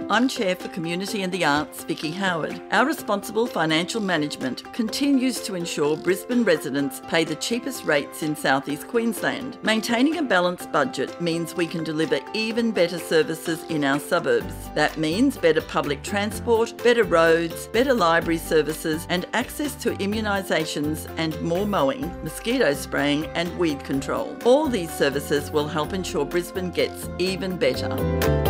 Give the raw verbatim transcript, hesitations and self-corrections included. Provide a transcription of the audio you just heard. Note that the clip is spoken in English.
I'm Chair for Community and the Arts, Vicky Howard. Our responsible financial management continues to ensure Brisbane residents pay the cheapest rates in South East Queensland. Maintaining a balanced budget means we can deliver even better services in our suburbs. That means better public transport, better roads, better library services and access to immunisations and more mowing, mosquito spraying and weed control. All these services will help ensure Brisbane gets even better.